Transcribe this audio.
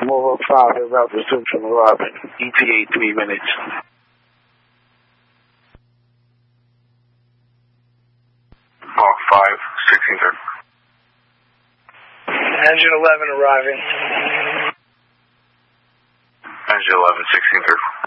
Move up 5, about pursuit from arriving. ETA 3 minutes. Mach 5, 1630. Engine 11 arriving. Engine 11, 1630.